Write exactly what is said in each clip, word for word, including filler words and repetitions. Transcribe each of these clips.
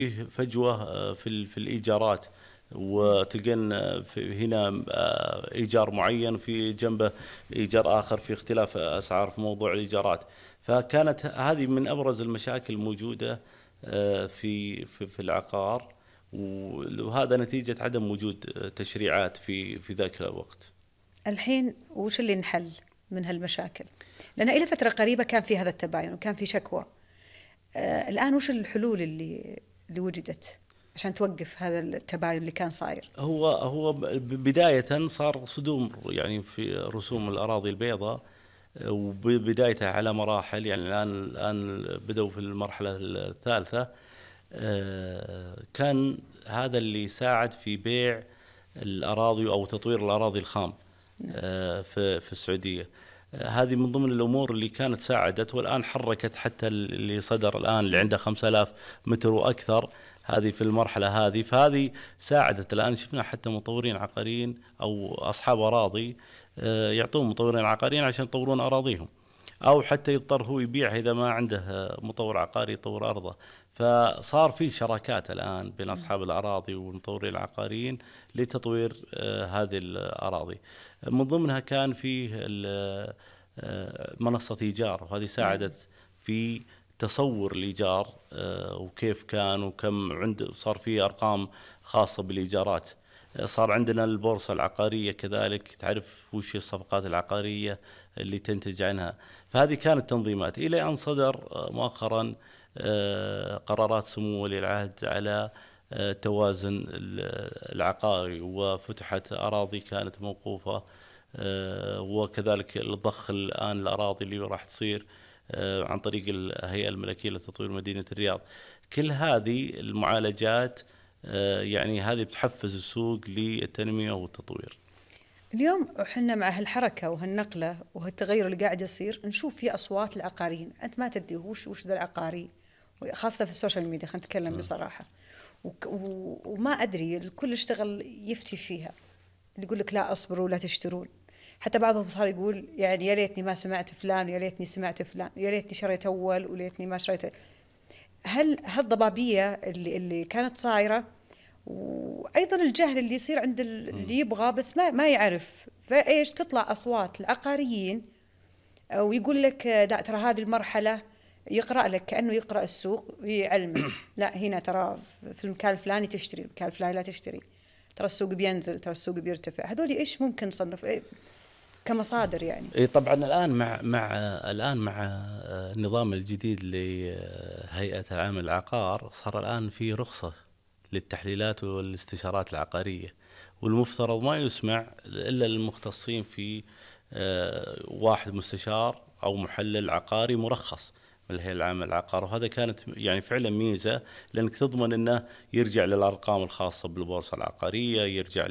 فيه فجوة في في الإيجارات، وتلقين هنا إيجار معين في جنبه إيجار آخر، في اختلاف أسعار في موضوع الإيجارات. فكانت هذه من أبرز المشاكل الموجودة في في في العقار، وهذا نتيجة عدم وجود تشريعات في في ذاك الوقت. الحين وش اللي نحل من هالمشاكل؟ لأن إلى فترة قريبة كان في هذا التباين وكان في شكوى. آه الآن وش الحلول اللي اللي وجدت عشان توقف هذا التباين اللي كان صاير؟ هو هو بداية صار صدوم يعني في رسوم الأراضي البيضاء، وبدايتها على مراحل. يعني الآن الآن بدأوا في المرحلة الثالثة. كان هذا اللي ساعد في بيع الأراضي أو تطوير الأراضي الخام في في السعودية. هذه من ضمن الأمور اللي كانت ساعدت، والآن حركت حتى اللي صدر الآن اللي عنده خمسة آلاف متر وأكثر، هذه في المرحلة هذه. فهذه ساعدت. الآن شفنا حتى مطورين عقاريين أو أصحاب أراضي يعطون مطورين عقاريين عشان يطورون أراضيهم، أو حتى يضطر هو يبيع إذا ما عنده مطور عقاري يطور أرضه. فصار في شراكات الآن بين أصحاب الأراضي والمطورين العقاريين لتطوير هذه الأراضي. من ضمنها كان فيه منصة إيجار، وهذه ساعدت في تصور الإيجار وكيف كان وكم عنده. صار فيه أرقام خاصة بالإيجارات. صار عندنا البورصة العقارية كذلك، تعرف وش الصفقات العقارية اللي تنتج عنها. فهذه كانت تنظيمات، إلى أن صدر مؤخرا قرارات سمو ولي العهد على توازن العقاري، وفتحت أراضي كانت موقوفة، وكذلك الضخ الآن الأراضي اللي راح تصير عن طريق الهيئة الملكية لتطوير مدينة الرياض. كل هذه المعالجات يعني هذه بتحفز السوق للتنمية والتطوير. اليوم احنا مع هالحركة وهالنقلة وهالتغير اللي قاعد يصير، نشوف في أصوات العقاريين. أنت ما تدري وش وش ذا العقاري، خاصة في السوشيال ميديا. خلينا نتكلم بصراحة. وما أدري الكل اشتغل يفتي فيها، اللي يقول لك لا أصبروا لا تشترون. حتى بعضهم صار يقول يعني يا ليتني ما سمعت فلان، يا ليتني سمعت فلان، يا ليتني شريت أول وليتني ما شريت. هل هالضبابية اللي اللي كانت صايرة، وأيضا الجهل اللي يصير عند اللي يبغى بس ما ما يعرف، فإيش تطلع أصوات العقاريين ويقول لك لا ترى هذه المرحلة، يقرأ لك كأنه يقرأ السوق ويعلمك لا هنا ترى في المكان الفلاني تشتري، المكان الفلاني لا تشتري، ترى السوق بينزل، ترى السوق بيرتفع. هذول إيش ممكن نصنف إيه كمصادر يعني؟ إيه طبعا الآن مع مع الآن مع النظام الجديد لهيئة العامة العقار، صار الآن في رخصة للتحليلات والاستشارات العقارية، والمفترض ما يسمع إلا للمختصين في واحد مستشار أو محلل عقاري مرخص من الهيئة العامة للعقار. وهذا كانت يعني فعلا ميزة، لأنك تضمن أنه يرجع للأرقام الخاصة بالبورصة العقارية، يرجع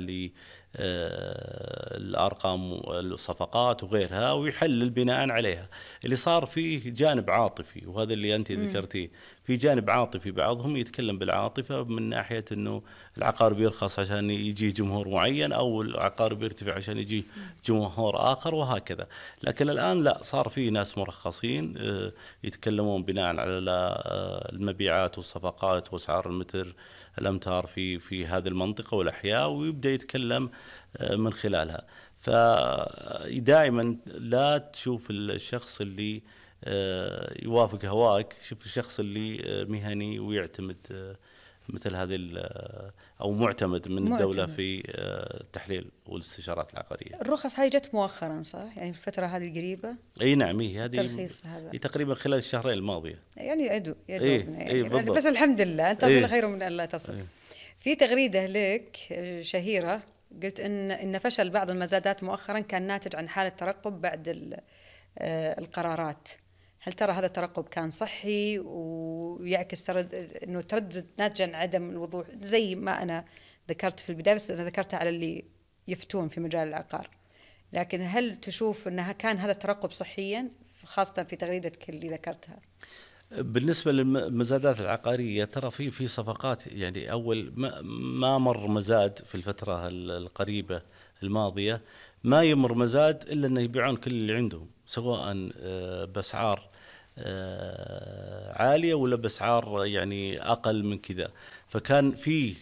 للأرقام الصفقات وغيرها، ويحلل بناء عليها. اللي صار فيه جانب عاطفي، وهذا اللي أنت ذكرتيه، في جانب عاطفي. بعضهم يتكلم بالعاطفة من ناحية أنه العقار بيرخص عشان يجي جمهور معين، أو العقار بيرتفع عشان يجي جمهور آخر، وهكذا. لكن الآن لا، صار في ناس مرخصين يتكلمون بناء على المبيعات والصفقات وأسعار المتر الأمتار في في هذه المنطقة والأحياء، ويبدأ يتكلم من خلالها. فدائما لا تشوف الشخص اللي يوافق هواك، شوف الشخص اللي مهني ويعتمد مثل هذه أو معتمد من معتمد. الدولة في التحليل والاستشارات العقارية. الرخص هاي جت مؤخرا صح؟ يعني في الفترة هذه القريبة؟ أي نعم، هي هذه الترخيص هذا تقريبا خلال الشهرين الماضية. يعني يدو يدو إيه يعني إيه يعني بس الحمد لله، أنت تصل إيه خير من الله تصل. إيه. في تغريدة لك شهيرة قلت إن إن فشل بعض المزادات مؤخرا كان ناتج عن حالة ترقب بعد القرارات. هل ترى هذا الترقب كان صحي ويعكس ترد إنه تردد ناتج عن عدم الوضوح، زي ما أنا ذكرت في البداية، بس أنا ذكرتها على اللي يفتون في مجال العقار. لكن هل تشوف أنها كان هذا الترقب صحيا، خاصة في تغريدتك اللي ذكرتها؟ بالنسبة للمزادات العقارية، ترى في في صفقات. يعني أول ما, ما مر مزاد في الفترة القريبة الماضية، ما يمر مزاد إلا أنه يبيعون كل اللي عندهم، سواء بأسعار عالية ولا بأسعار يعني أقل من كذا. فكان فيه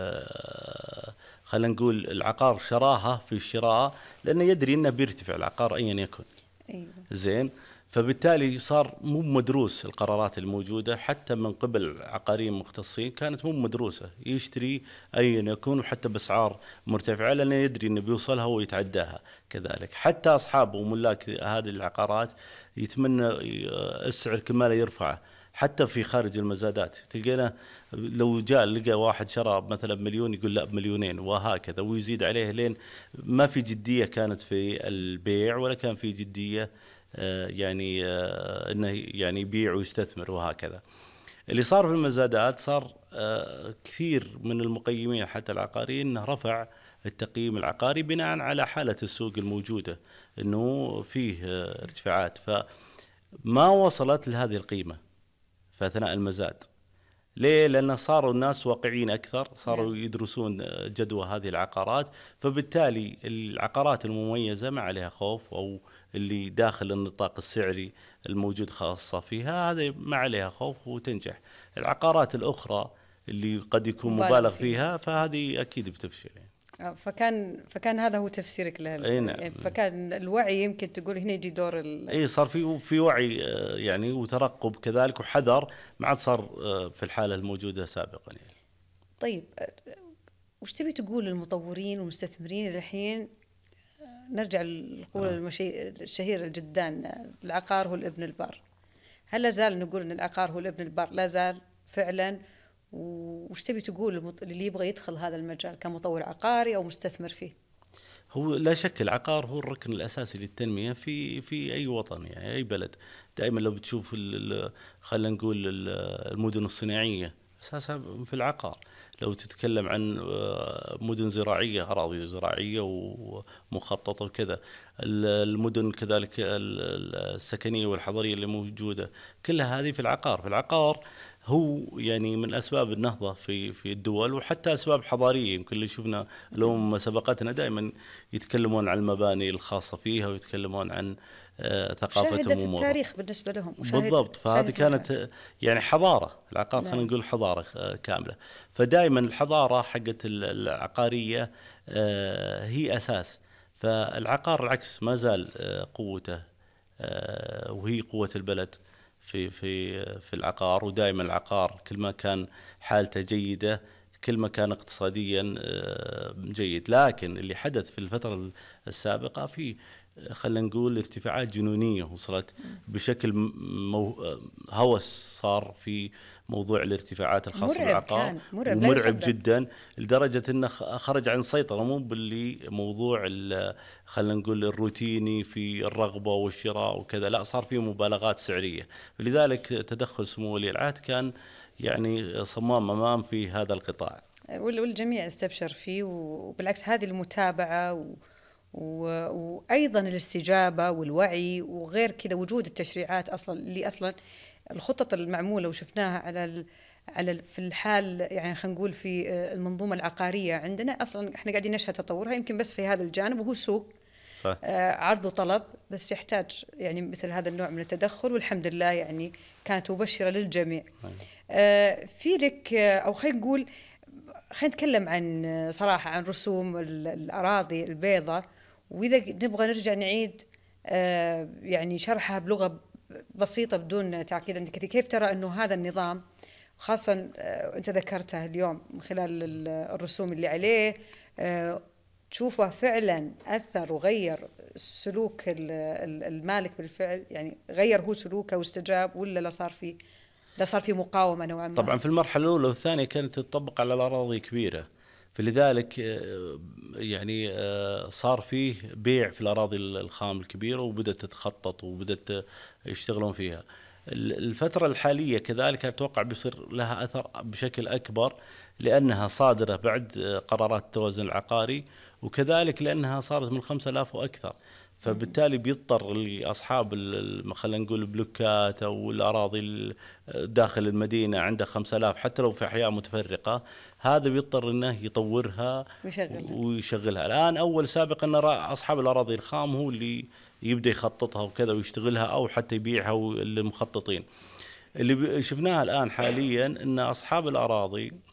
خلينا نقول العقار شراهة في الشراء، لأنه يدري أنه بيرتفع العقار أيا يكن. أيوة. زين، فبالتالي صار مو مدروس القرارات الموجودة حتى من قبل عقاريين مختصين، كانت مو مدروسة، يشتري أيا يكون وحتى بأسعار مرتفعة لأنه يدري أنه بيوصلها ويتعداها. كذلك حتى أصحاب وملاك هذه العقارات يتمنى السعر كل ما لا يرفعه، حتى في خارج المزادات تلقينا لو جاء لقى واحد شرى مثلا مليون يقول لا بمليونين وهكذا، ويزيد عليه لين ما في جدية كانت في البيع ولا كان في جدية يعني انه يعني يبيع ويستثمر وهكذا. اللي صار في المزادات صار كثير من المقيمين حتى العقاريين انه رفع التقييم العقاري بناء على حالة السوق الموجودة، انه فيه ارتفاعات فما وصلت لهذه القيمة في اثناء المزاد. ليه؟ لأن صاروا الناس واقعيين أكثر، صاروا يدرسون جدوى هذه العقارات، فبالتالي العقارات المميزة ما عليها خوف، أو اللي داخل النطاق السعري الموجود خاصة فيها هذا ما عليها خوف وتنجح. العقارات الأخرى اللي قد يكون مبالغ فيها فهذه أكيد بتفشل يعني. فكان فكان هذا هو تفسيرك له. نعم. فكان الوعي يمكن تقول هنا يجي دور ال... اي صار في في وعي يعني وترقب كذلك وحذر، ما عاد صار في الحاله الموجوده سابقا يعني. طيب وش تبي تقول للمطورين والمستثمرين الحين؟ نرجع للقول المشي... الشهير جدا، العقار هو الابن البار. هل لا زال نقول ان العقار هو الابن البار؟ لا زال فعلا؟ وش تبي تقول اللي يبغى يدخل هذا المجال كمطور عقاري او مستثمر فيه؟ هو لا شك العقار هو الركن الاساسي للتنميه في في اي وطن يعني اي بلد. دائما لو بتشوف خلينا نقول المدن الصناعيه اساسها في العقار. لو تتكلم عن مدن زراعيه، اراضي زراعيه ومخططه وكذا، المدن كذلك السكنيه والحضريه اللي موجوده كلها هذه في العقار. في العقار هو يعني من أسباب النهضة في في الدول، وحتى أسباب حضارية. يمكن اللي شفنا الأمم سبقتنا دائما يتكلمون عن المباني الخاصة فيها ويتكلمون عن آه ثقافتهم شاهدت التاريخ بالنسبة لهم. بالضبط. فهذه كانت يعني حضارة العقار، خلينا نقول حضارة آه كاملة. فدائما الحضارة حقت العقارية آه هي أساس. فالعقار العكس ما زال آه قوته آه وهي قوة البلد في في في العقار. ودائما العقار كل ما كان حالته جيدة كل ما كان اقتصاديا جيد. لكن اللي حدث في الفترة السابقة في خلينا نقول ارتفاعات جنونية وصلت بشكل مو هوس صار في موضوع الارتفاعات الخاصة بالعقار، مرعب, مرعب جدا لدرجة انه خرج عن السيطرة. مو باللي موضوع خلينا نقول الروتيني في الرغبة والشراء وكذا، لا صار فيه مبالغات سعرية. لذلك تدخل سمو ولي العهد كان يعني صمام امام في هذا القطاع، والجميع استبشر فيه. وبالعكس هذه المتابعة و وأيضا الاستجابة والوعي، وغير كذا وجود التشريعات أصلا اللي أصلا الخطط المعمولة وشفناها على ال على ال في الحال يعني خلينا نقول في المنظومة العقارية عندنا أصلا إحنا قاعدين نشهد تطورها يمكن بس في هذا الجانب، وهو سوق صح. آه عرض وطلب، بس يحتاج يعني مثل هذا النوع من التدخل، والحمد لله يعني كانت مبشرة للجميع. آه في لك أو خلينا نقول خلينا نتكلم عن صراحة عن رسوم الأراضي البيضاء، وإذا نبغى نرجع نعيد آه يعني شرحها بلغة بسيطة بدون تعقيد عندك كثير. كيف ترى أنه هذا النظام خاصة آه أنت ذكرتها اليوم من خلال الرسوم اللي عليه آه تشوفه فعلا أثر وغير سلوك المالك بالفعل؟ يعني غير هو سلوكه واستجاب، ولا لا صار فيه لا صار في مقاومة نوعا ما؟ طبعا في المرحلة الأولى والثانية كانت تطبق على الأراضي كبيرة، فلذلك يعني صار فيه بيع في الأراضي الخام الكبيرة وبدأت تتخطط وبدأت يشتغلون فيها. الفترة الحالية كذلك أتوقع بيصير لها أثر بشكل أكبر، لأنها صادرة بعد قرارات التوازن العقاري، وكذلك لأنها صارت من خمسة آلاف وأكثر. فبالتالي بيضطر لأصحاب خلينا نقول البلوكات أو الأراضي داخل المدينة عنده خمسة آلاف حتى لو في أحياء متفرقة، هذا بيضطر إنه يطورها ويشغلها. ويشغلها الآن أول سابق أن أصحاب الأراضي الخام هو اللي يبدأ يخططها وكذا ويشتغلها أو حتى يبيعها للمخططين. اللي شفناها الآن حاليا أن أصحاب الأراضي